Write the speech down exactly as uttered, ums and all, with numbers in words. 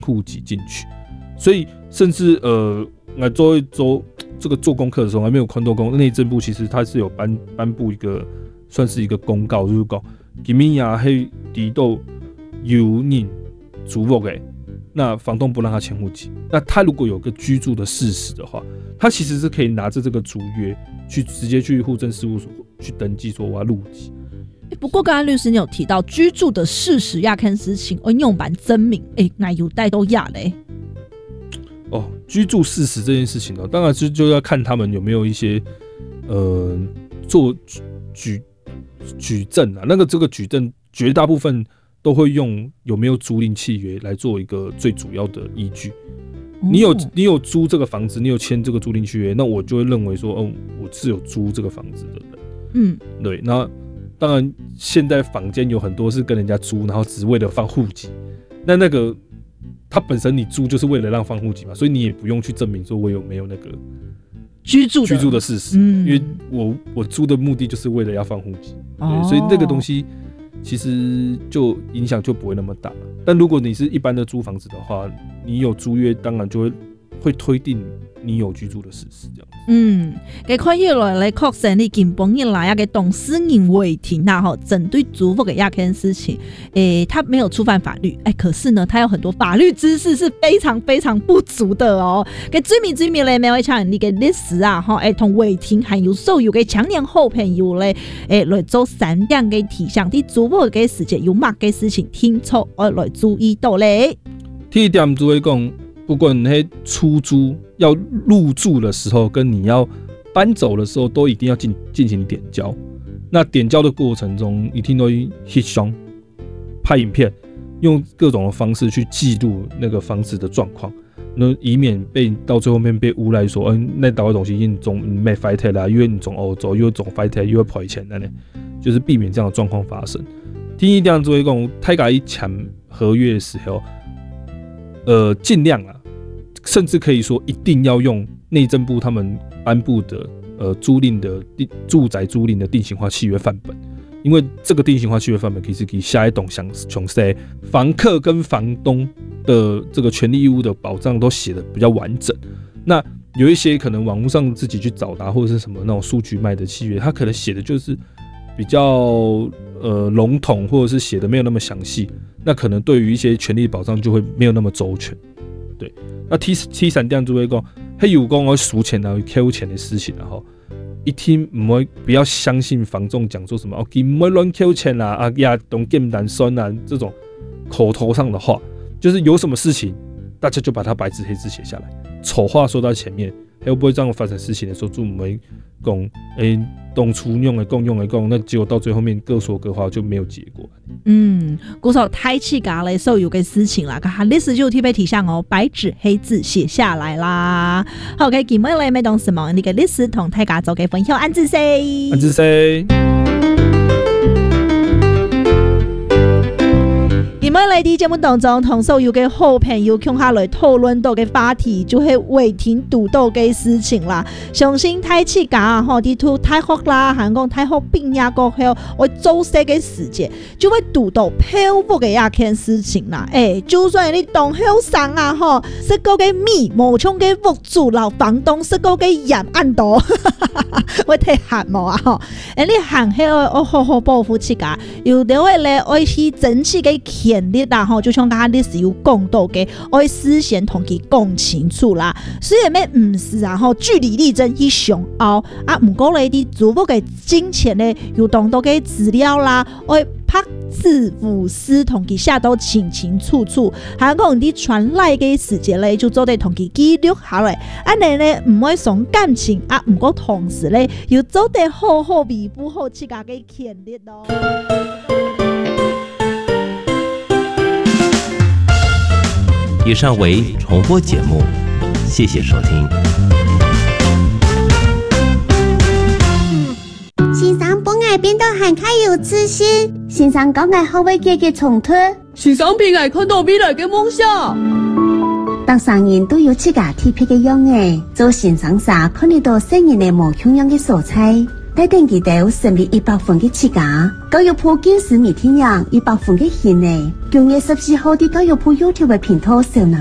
户籍进去，所以甚至呃，来做一做这个做功课的时候，还没有看到公内政部其实它是有颁颁布一个算是一个公告，就是讲今年啊迄地都有人租屋的，那房东不让他迁户籍，那他如果有个居住的事实的话，他其实是可以拿着这个租约去直接去户政事务所去登记说我要入籍。 不过刚才律师你有提到居住的事实要看事情，而用版证明，哎，那有带都亚嘞。 哦，居住事实这件事情呢、哦，当然就就要看他们有没有一些呃做举举证啊，那个这个举证绝大部分都会用有没有租赁契约来做一个最主要的依据。你有你有租这个房子，你有签这个租赁契约，那我就会认为说，哦，我是有租这个房子的人。嗯，对。那当然，现在坊间有很多是跟人家租，然后只为了放户籍。那那个他本身你租就是为了让放户籍嘛，所以你也不用去证明说我有没有那个居住的居住的事实，嗯、因为我我租的目的就是为了要放户籍，对，哦、所以那个东西其实就影响就不会那么大。但如果你是一般的租房子的话，你有租约，当然就会会推定你有居住的事实，这样子。 嗯，给看起来咧，确实你近半年来啊，给董事认为停啊，哈，针对租屋的亚件事情，诶、欸，他没有触犯法律，哎、欸，可是呢，他有很多法律知识是非常非常不足的哦。给最名最名咧，每位强你嘅历史啊，哈，诶，同违停还有所有嘅强年好朋友咧，诶、欸，来做三样嘅提倡，啲租屋嘅时节有乜嘅事情清楚，我来注意到咧。 第一点就会讲。不管你出租要入住的时候，跟你要搬走的时候，都一定要进进行点交。那点交的过程中，一定都会翕相、拍影片，用各种的方式去记录那个房子的状况，那以免被到最后面被诬赖说，嗯，那倒的东西因总没 fight 啦，因为你从欧洲又总 fight 又要赔钱的呢，就是避免这样的状况发生。第一点做一讲，太改一签合约的时候，呃，尽量啊。甚至可以说，一定要用内政部他们颁布的呃租赁的住宅租赁的定型化契约范本，因为这个定型化契约范本其实可以下一懂详详细，房客跟房东的这个权利义务的保障都写的比较完整。那有一些可能网络上自己去找答或者是什么那种数据卖的契约，它可能写的就是比较呃笼统，或者是写的没有那么详细，那可能对于一些权利保障就会没有那么周全，对。那 T T 三点就会讲，嘿有讲我数钱啊、扣钱的事情啊，吼，一听唔会不要相信房仲讲说什么哦，唔会乱扣钱啦，啊呀，懂简单酸啊这种口头上的话，就是有什么事情，大家就把它白纸黑字写下来，丑话说到前面，还会不会这样发生事情的时候，就唔会讲诶，当初用的共用的共，那结果到最后面各说各话就没有结果。 嗯，鼓手太气嘎嘞，所有嘅事情啦，佢历史就特别提倡哦，白紙黑字寫下來啦。好，嘅今日咧咩當什麼？你嘅歷史同大家做嘅分享，安子 say， 安子 say。 今日嚟啲節目當中，同所有嘅好朋友共下來討論到嘅話題，就係違停堵到嘅事情啦。相信太氣架嗬，啲到太學啦，韓國太學畢業過後，我做些嘅時節，就會堵到漂泊嘅一件事情啦。誒、欸，就算你當後生啊，嗬，識個嘅米無衝嘅屋主老房東，識個嘅鹽暗多，我睇鹹冇啊，嗬。誒，你行起我好好保護氣架，有啲位咧，我去整治嘅權利啦，吼，就像剛剛歷史有講到嘅，我事先同佢講清楚啦。雖然咩唔是啊，吼，據理力爭去上拗啊，唔過咧啲租屋嘅金錢咧，有當到嘅資料啦，我拍字無私同佢寫到清清楚楚，還講啲傳來嘅時間咧，就做得同佢記錄下來，安尼咧唔會傷感情啊，唔過同時咧，要做得好好維護好自家嘅權利咯。 以上為重播節目，謝謝收聽。 先生本愛變得很開有自信，先生講愛好為解決衝突， 先生偏愛看到未來嘅夢想。 當商人都有自家特別嘅樣誒，做先生時看得到世人嘅無窮樣嘅素材， 带定记到成为一百分的企家。教育部建设每天让一百分的现呢，九月十四號的教育部 YouTube 頻道上